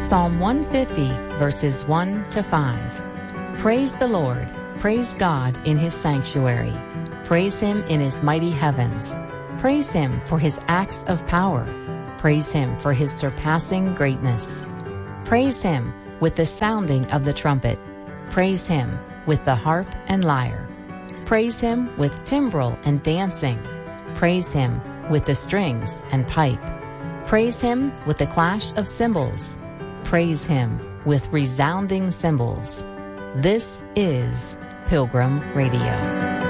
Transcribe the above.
Psalm 150, verses 1 to 5. Praise the Lord. Praise God in his sanctuary. Praise him in his mighty heavens. Praise him for his acts of power. Praise him for his surpassing greatness. Praise him with the sounding of the trumpet. Praise him with the harp and lyre. Praise him with timbrel and dancing. Praise him with the strings and pipe. Praise him with the clash of cymbals. Praise him with resounding cymbals. This is Pilgrim Radio.